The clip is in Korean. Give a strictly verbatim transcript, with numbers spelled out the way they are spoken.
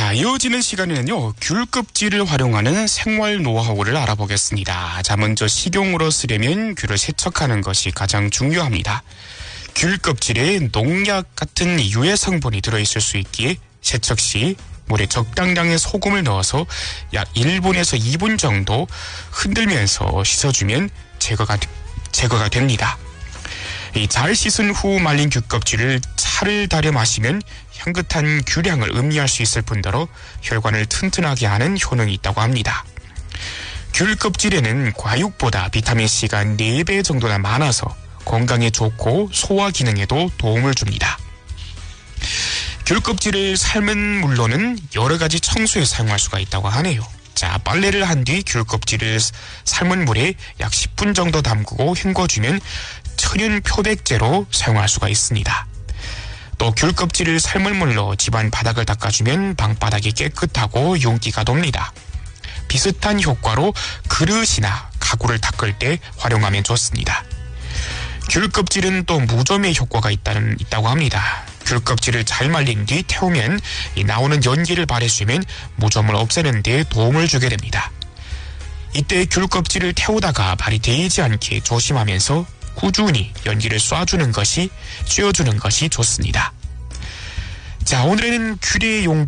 자, 이어지는 시간에는요, 귤 껍질을 활용하는 생활 노하우를 알아보겠습니다. 자, 먼저 식용으로 쓰려면 귤을 세척하는 것이 가장 중요합니다. 귤 껍질에 농약 같은 유해 성분이 들어있을 수 있기에 세척 시 물에 적당량의 소금을 넣어서 약 일 분에서 이 분 정도 흔들면서 씻어주면 제거가, 제거가 됩니다. 이 잘 씻은 후 말린 귤 껍질을 차를 달여 마시면 향긋한 귤향을 음미할 수 있을 뿐더러 혈관을 튼튼하게 하는 효능이 있다고 합니다. 귤 껍질에는 과육보다 비타민C가 네 배 정도나 많아서 건강에 좋고 소화 기능에도 도움을 줍니다. 귤 껍질을 삶은 물로는 여러 가지 청소에 사용할 수가 있다고 하네요. 자, 빨래를 한 뒤 귤 껍질을 삶은 물에 약 십 분 정도 담그고 헹궈주면 천연 표백제로 사용할 수가 있습니다. 또 귤 껍질을 삶은 물로 집안 바닥을 닦아주면 방바닥이 깨끗하고 윤기가 돕니다. 비슷한 효과로 그릇이나 가구를 닦을 때 활용하면 좋습니다. 귤 껍질은 또 무좀의 효과가 있다는, 있다고 합니다. 귤 껍질을 잘 말린 뒤 태우면 이 나오는 연기를 발해주면 무좀을 없애는 데 도움을 주게 됩니다. 이때 귤 껍질을 태우다가 발이 데이지 않게 조심하면서 꾸준히 연기를 쏴주는 것이, 쥐어주는 것이 좋습니다. 자, 오늘은 귤의 용